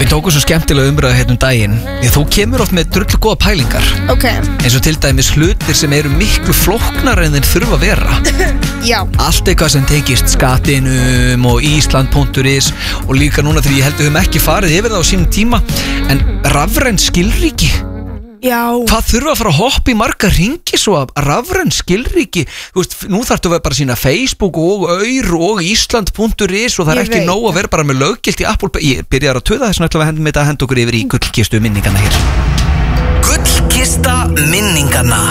Við tókum svo skemmtilega umræðu hérna daginn. Því þú kemur oft með drullu góða pælingar. Ok. Eins og til dæmis hlutir sem eru miklu flóknar en þeir þurfa að vera. Já. Allt eitthvað sem tengist skattinum og Ísland.is og líka núna þegar ég held að við höfum ekki farið yfir það á sínum tíma. En rafræn skilríki. Já. Hvað þurfa að fara að hoppa í marga ringi svo að rafræn skilríki? Þú veist, nú þarftu að bara sína Facebook og Aur og Ísland.is og það er ekki nóg að vera bara með löggilt í Apple. Ég byrjar að töða þess að henda okkur yfir í gullkistu minningana hér. Gullkista minningana.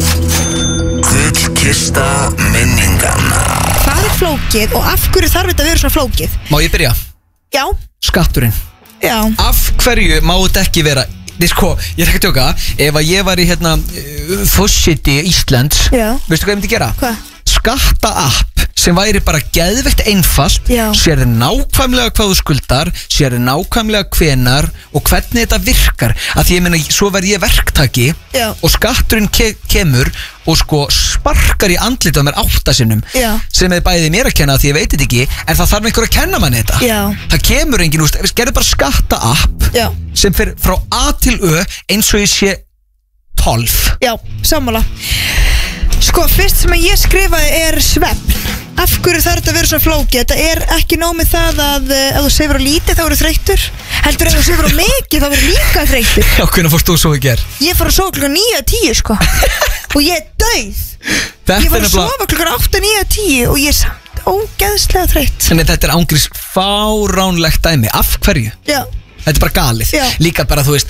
Gullkista minningana. Hvað er flókið og af hverju þarf þetta að vera svona flókið? Má ég byrja? Já. Skatturinn. Já. Af hverju má þetta ekki vera? Sko, ég er ekki að tjóka. Ef að ég var í forseti Íslands, veistu hvað ég myndi gera? Hvað? Skatta-app sem væri bara geðveikt einfalt. Sérðu nákvæmlega hvað þú skuldar, sérðu nákvæmlega hvenar og hvernig þetta virkar. Af því ég meina, svo verð ég verktaki og skatturinn kemur og sko sparkar í andlitið á mér 8 sinnum sem er bæðið mér að kenna því ég veit þetta ekki, en það þarf einhver að kenna manni þetta. Það kemur enginn, gerðu bara skatta-app sem fer frá A til Ö eins og ég sé 12. Já, sammála. Sko, fyrst sem ég skrifaði er svefn. Af hverju þarf þetta að vera svo flókið? Þetta er ekki nóg með það að ef þú sefur á lítið þá eru þreyttur. Heldur ef þú sefur á mikið þá eru líka þreyttur. Já, hvernig fórst þú svo í ger? Ég fór að sofa klukkan 9-10 sko. Og ég er dauð. Ég fór að sofa klukkan 8-9-10 og ég er samt ógeðslega þreytt. En þetta er ángriðs fáránlegt dæmi. Af hverju? Já. Þetta er bara galið. Líka bara, þú veist,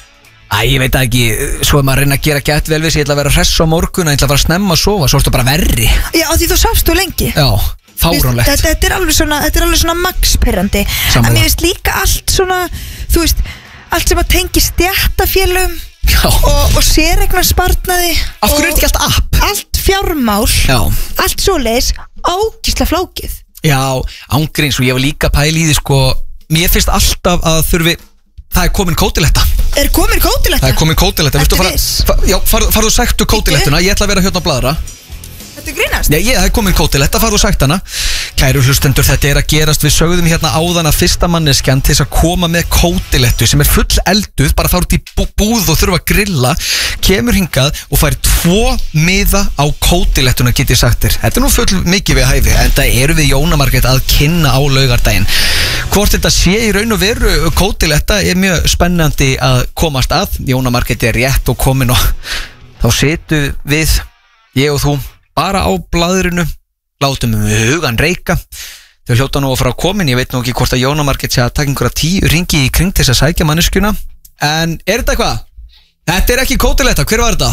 ég veit ekki, svo er maður að reyna að gera gett vel við sig, ég ætla að vera hress á morgun, ég ætla að fara að snemma að sofa, svo ertu bara verri. Já, því þú sást þú lengi. Já, fáránlegt. Þetta er alveg svona max-pirrandi. En mér veist líka allt svona, þú veist, allt sem að tengi stjættafélum og séreignarsparnaði. Af hverju er þetta ekki allt app? Allt fjármál, allt svoleiðis, ógeðslega flókið. Já, ángríns og ég var líka pæli í því sko, mér finnst alltaf að þurfi. Það er komin kótiletta. Er komin kótiletta? Það er komin kótiletta. Ertu viss? Já, farðu og sæktu kótilettuna. Ég ætla að vera hérna að bladra. Þetta grínast? Já, það er komin kótiletta, farðu og sækt hana. Kæru hlustendur, þetta er að gerast. Við sögðum hérna áðan að fyrsta manneskjan til þess að koma með kótilettu sem er full elduð, bara fara út í búð og þurfa að grilla, kemur hingað og fær 2 miða á kótilettuna, get ég sagt þér. Þetta er nú full mikið við hæfi, en það eru við Jóna Margrét að kynna á laugardaginn. Hvort þetta sé í raun og veru kótiletta er mjög spennandi að komast að. Jóna Margrét er rétt og komin og þá situm við, ég og þú, bara á blaðrinu, látum við hugan reika. Þau hljóta nú að fara að komin, ég veit nú ekki hvort að Jóna Margrét sé að taka einhverja 10 ringi í kring til þess að sækja manneskjuna. En er þetta eitthvað? Þetta er ekki kótiletta, hver var þetta?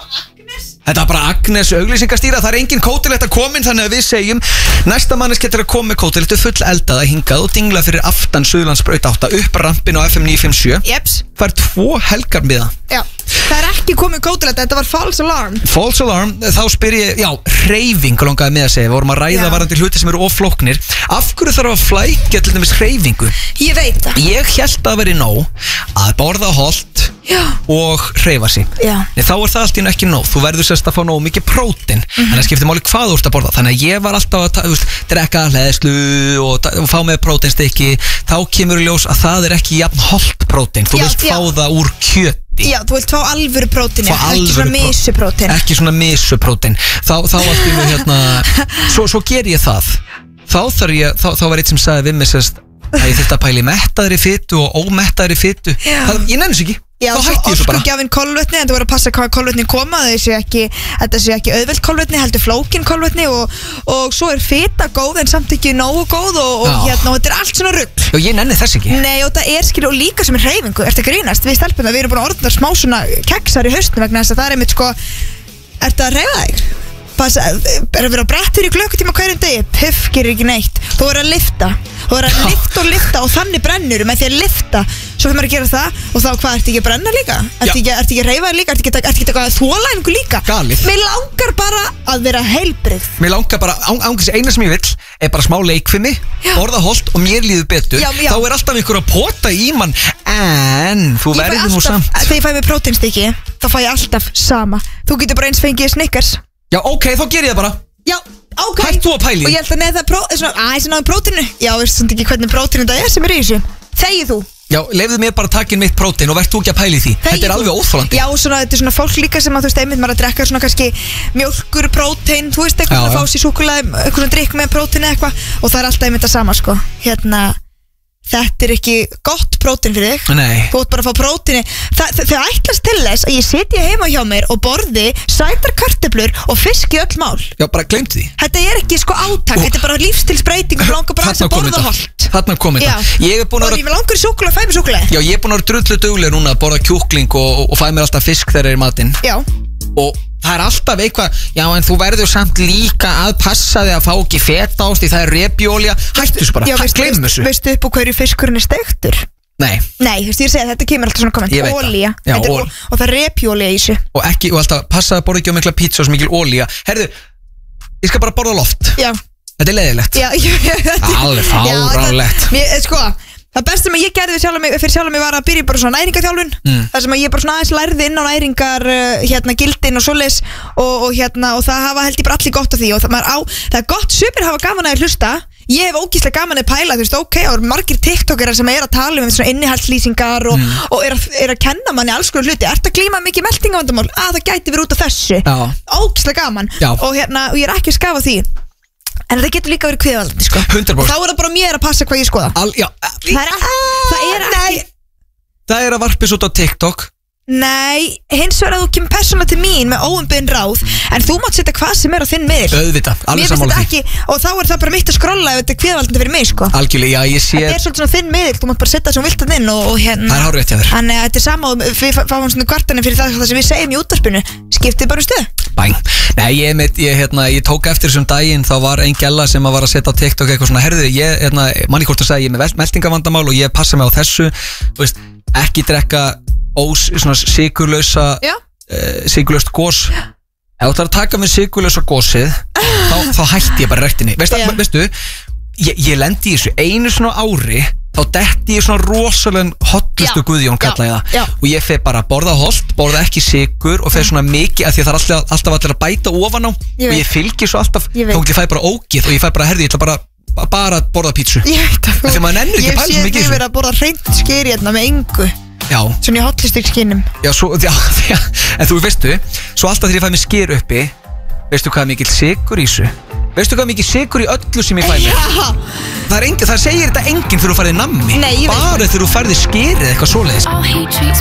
Þetta er bara Agnes auglýsingastýra. Það er engin kótiletta komin, þannig að við segjum næsta manneskja til að koma með kótilettu full eldað að hingað og dingla fyrir aftan Suðurlandsbraut 8 upp rampin á FM 957. Jeps. Það er 2 helgar miða. Já, það er ekki komið kótiletta, þetta var false alarm. False alarm, þá spyr ég, já, hreyfing langaði með að segja. Við vorum að ræða varandi hluti sem eru oflóknir. Af hverju þarf að flækja til dæmis hreyfingu? Ég veit það. Ég hélt að veri nóg að borða holt og hreyfa sig. Nei, þá er það allt í nú ekki nóg. Þú verður sérst að fá nóg mikið prótein. Þannig að skiptir máli hvað þú ert að borða. Þannig að ég var alltaf að drekka hleðslu og fá með próteinstykki. Þá kemur í ljós að það er ekki jafn holt prótein. Þú vilt fá það úr kjöti. Já, þú vilt fá alvöru prótein, ekki svona misuprótein. Ekki svona misuprótein. Þá allt í nú hérna. Svo ger ég það. Þá var eitt sem sagði við mig sérst að ég þurfti að pæla í mettaðri fitu og ómettaðri fitu. Ég nenni þess ekki. Já, þá hætti ég svo bara. Orkugjafinn kolvetni, en þú verður að passa hvað kolvetni koma. Þetta sé ekki auðvelt kolvetni, heldur flókin kolvetni og svo er fita góð en samt ekki nógu góð og þetta er allt svona rugl. Og ég nenni þess ekki. Nei, og það er skil og líka sem er hreyfingu. Ertu að grínast? Við stelpum það, við erum búin að orðna smá svona keksar í haustinu vegna þess að það er einmitt sko. Ertu að hreyfa þig? Er að vera brettur í klukkutíma hverjum degi? Puff, gerir ekki neitt. Þú verður að lifta. Þú verður að lifta og þannig brennur með því að lifta. Svo fyrir maður að gera það og þá hvað, ertu ekki að brenna líka? Ertu ekki að reyfa líka? Ertu ekki að þólæfingu líka? Galið. Mér langar bara að vera heilbrigð. Mér langar bara, ángriðs eina sem ég vill er bara smá leikfimi, borða holt og mér líður betur. Þá er alltaf einhver að pota í mann. En þú verður nú samt. Þegar ég fæ með próteinstykki, þá fæ ég alltaf sama. Þú getur bara eins fengið Snickers. Já, ok, þá ger ég það bara. Já, ok. Hætt þú að pæli. Og ég held að neða það svona prótínu. Já, veist svona ekki hvernig prótínu það er sem er í þessu. Þegið þú. Já, lefðu mér bara að taka inn mitt prótein og verð þú ekki að pæla í því. Þetta alveg óþolandi. Já, svona, þetta svona fólk líka sem að þú veist, einmitt maður að drekka svona kannski mjólkur, prótein, þú veist, eitthvað að fá sér súkkulaði, eitthvað drikk með prótein eitthvað og það alltaf einmitt það sama, sko. Þetta ekki gott prótein fyrir þig. Nei. Þú ert bara að fá próteini. Þau ætlast til þess að ég sitja heima hjá mér og borði sætar kartöflur og fisk í öll mál. Já, bara glemt því. Þetta ekki sko átak, þetta bara lífstilsbreyting og langar bara að borða holt. Þarna kom þetta. Ég er búin að ég vil langar í súkkulaði, fæ mér súkkulaði. Já, ég er búin að vera drullu dugleg núna að borða kjúkling og fæ mér alltaf fisk þegar er í matinn. Já. Og það er alltaf eitthvað, já en þú verður samt líka að passa þig að fá ekki fetaost því það er repjólja, hættu þessu bara, gleym þessu. Veistu upp á hverju fiskurinn er steiktur? Nei. Nei, þú veist ég segi þetta kemur alltaf svona komment, olía. Já, og það er repjólja í þessu. Og alltaf passa að borða ekki á mikla pizza og svo mikil olía. Herðu, ég skal bara borða loft. Já. Þetta er leiðilegt. Já. Alveg fáránlegt. Sko, það besta sem ég gerði fyrir sjálf mig var að byrja bara svona næringaþjálfun. Það sem ég bara svona aðeins lærði inn á næringar gildin og svoleiðis og það hafa held ég bara allir gott af því og það er gott sumir hafa gaman að hlusta. Ég hef ógeðslega gaman að pæla, þú veist, ok, og margir tiktokerar sem að tala um svona innihaldslýsingar og að kenna manni alls konar hluti. Ertu að glíma mikið meltingavandamál? Það gæti verið út af þessu. Ógeðslega gaman. Og ég er ekki að skafa því. En það getur líka verið kvíðavaldandi, sko. 100%. Og þá er það bara mér að passa hvað ég skoða. Það er að varpis út á TikTok. Nei, hins vegar að þú kemur persónulega til mín með óumbeðin ráð, en þú mátt setja hvað sem er á þinn miðl. Auðvitað, alveg sammála því. Og þá er það bara mitt að skrolla ef þetta er kvíðavaldandi fyrir mig, sko. Algjörlega, já, ég sé. Þetta er svolítið svona þinn miðl, þú mátt bara setja það sem vilt að þinn og Það er hárrétt hjá þér. Þannig að þetta er sama og við fáum svona kvartanir fyrir það sem við segjum í útvarpinu. Skiptið bara stuð. Bæn. Nei, ég tók eftir þessum daginn, þá var ein gælla sem var að setja á TikTok eitthvað svona, herðu, manni hvort að segja, ég er með meltingavandamál og ég passa mig á þessu, þú veist, ekki drekka sykurlaust gos. Ef þú ætlar að taka með sykurlausa gosið þá hætti ég bara rektinni. Veistu, ég lendi í þessu einu svona ári, þá detti ég svona rosalega hotlustu Guðjón kalla ég það. Og ég fer bara að borða holt, borða ekki sykur og fer svona mikið að því að það er alltaf allir að bæta ofan á og ég fylgir svo alltaf, þá ég fæ bara ógið og ég fæ bara, herði, ég ætla bara að borða pítsu. Þegar maður nennir ekki að pæla svo mikið í þessu. Ég sé þau verið að borða hreint skeri hérna með engu. Já. Svona í hotlistikskinnum. Já, en þú veistu, svo alltaf þegar ég fæ mig sker uppi, veistu hvað er mikill sykur í þessu? Veistu hvað er mikill sykur í öllu sem ég fæ mig? Það segir þetta enginn þegar þú færði nammi. Nei, ég veit. Bara þegar þú færði skerið eitthvað svoleiðis.